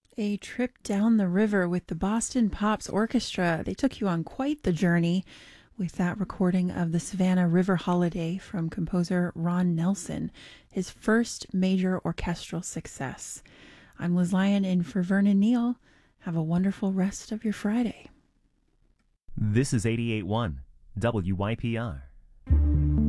A trip down the river with the Boston Pops Orchestra. They took you on quite the journey with that recording of the Savannah River Holiday from composer Ron Nelson, his first major orchestral success. I'm Liz Lyon in for Vernon Neal. Have a wonderful rest of your Friday. This is 88.1 WYPR.